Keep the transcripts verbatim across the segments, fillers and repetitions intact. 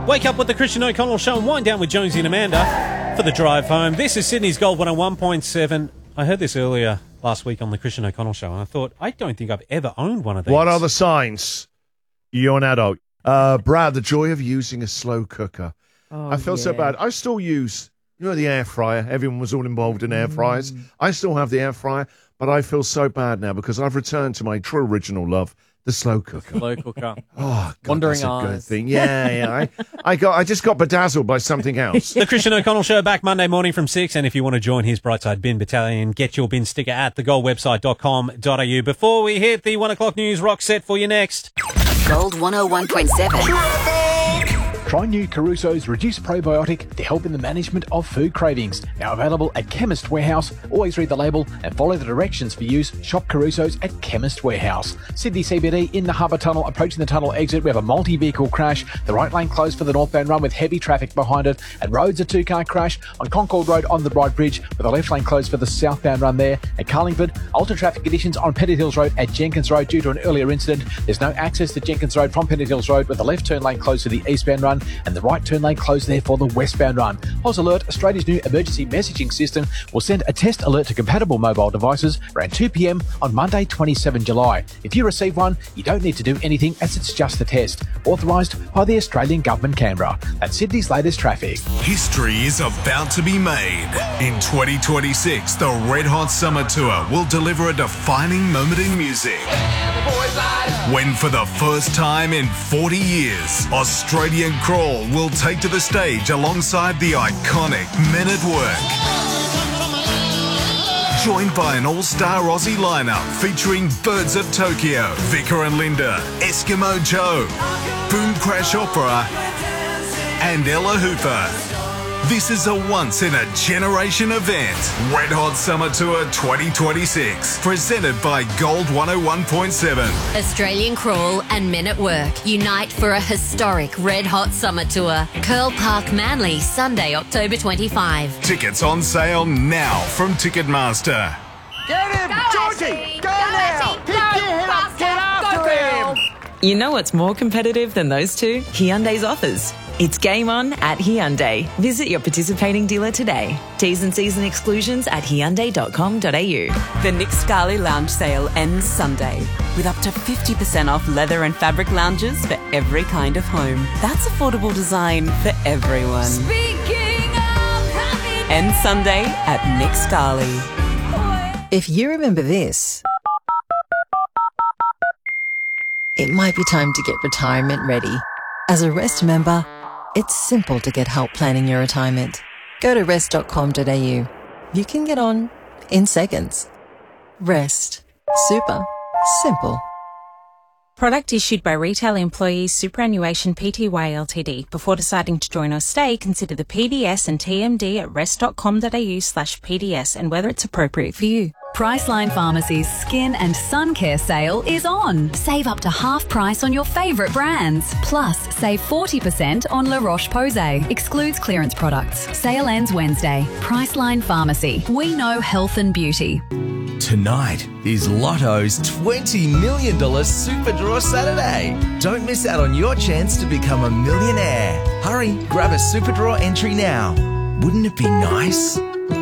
Wake up with the Christian O'Connell Show and wind down with Jonesy and Amanda for the drive home. This is Sydney's Gold one oh one point seven. I heard this earlier last week on the Christian O'Connell Show, and I thought, I don't think I've ever owned one of these. What are the signs? You're an adult. Uh, Brad, the joy of using a slow cooker. Oh, I feel yeah. so bad. I still use, you know, the air fryer. Everyone was all involved in air fryers. Mm. I still have the air fryer, but I feel so bad now because I've returned to my true original love, the slow cooker. Slow cooker. Oh, God, Wandering that's a eyes. good thing. Yeah, yeah. I, I got. I just got bedazzled by something else. The Christian O'Connell Show back Monday morning from six, and if you want to join his Brightside Bin Battalion, get your bin sticker at the gold website dot com dot a u. Before we hit the one o'clock news, rock set for you next. Gold one oh one point seven. Try new Caruso's Reduced Probiotic to help in the management of food cravings. Now available at Chemist Warehouse. Always read the label and follow the directions for use. Shop Caruso's at Chemist Warehouse. Sydney C B D in the Harbour Tunnel. Approaching the tunnel exit, we have a multi-vehicle crash. The right lane closed for the northbound run with heavy traffic behind it. At Rhodes, a two-car crash. On Concord Road on the Bright Bridge with the left lane closed for the southbound run there. At Carlingford, altered traffic conditions on Pennant Hills Road at Jenkins Road due to an earlier incident. There's no access to Jenkins Road from Pennant Hills Road with the left turn lane closed for the eastbound run and the right turn lane closed there for the westbound run. Oz Alert, Australia's new emergency messaging system, will send a test alert to compatible mobile devices around two p.m. on Monday, the twenty-seventh of July. If you receive one, you don't need to do anything as it's just a test. Authorised by the Australian Government, Canberra. That's Sydney's latest traffic. History is about to be made. In twenty twenty-six, the Red Hot Summer Tour will deliver a defining moment in music. When for the first time in forty years, Australian Crawl will take to the stage alongside the iconic Men at Work. Joined by an all-star Aussie lineup featuring Birds of Tokyo, Vicar and Linda, Eskimo Joe, Boom Crash Opera, and Ella Hooper. This is a once-in-a-generation event. Red Hot Summer Tour twenty twenty-six, presented by Gold one oh one point seven. Australian Crawl and Men at Work unite for a historic Red Hot Summer Tour. Curl Park, Manly, Sunday, October twenty-fifth. Tickets on sale now from Ticketmaster. Get him! Go, Georgie! Ashley! Go, Go, now! Ashley! Pick Go, your head up! faster! Get after Go, him! girl! You know what's more competitive than those two? Hyundai's offers. It's game on at Hyundai. Visit your participating dealer today. T's and C's and exclusions at hyundai dot com dot a u. The Nick Scali Lounge sale ends Sunday with up to fifty percent off leather and fabric lounges for every kind of home. That's affordable design for everyone. Speaking of happiness. Ends Sunday at Nick Scali. If you remember this, it might be time to get retirement ready. As a Rest member, it's simple to get help planning your retirement. Go to rest dot com dot a u. You can get on in seconds. Rest. Super. Simple. Product issued by Retail Employees Superannuation Pty Ltd. Before deciding to join or stay, consider the P D S and T M D at rest dot com dot a u slash P D S and whether it's appropriate for you. Priceline Pharmacy's Skin and Sun Care sale is on. Save up to half price on your favourite brands. Plus, save forty percent on La Roche-Posay. Excludes clearance products. Sale ends Wednesday. Priceline Pharmacy. We know health and beauty. Tonight is Lotto's twenty million dollars Super Draw Saturday. Don't miss out on your chance to become a millionaire. Hurry, grab a Super Draw entry now. Wouldn't it be nice?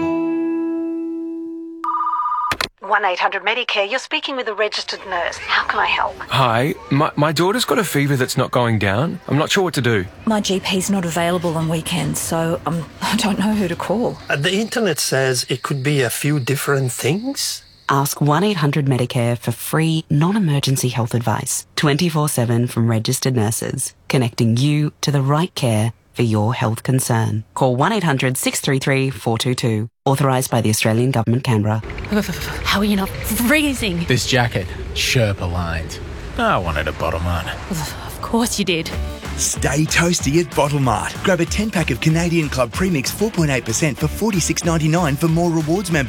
one eight hundred Medicare, you're speaking with a registered nurse. How can I help? Hi, my, my daughter's got a fever that's not going down. I'm not sure what to do. My G P's not available on weekends, so um, I don't know who to call. Uh, the internet says it could be a few different things. Ask one eight hundred Medicare for free, non-emergency health advice. twenty-four seven from registered nurses. Connecting you to the right care for your health concern. Call one eight hundred six three three four two two. Authorised by the Australian Government, Canberra. How are you not freezing? This jacket, Sherpa lined. I wanted a bottom on. Of course you did. Stay toasty at Bottle Mart. Grab a ten pack of Canadian Club Premix four point eight percent for forty-six ninety-nine for more rewards members.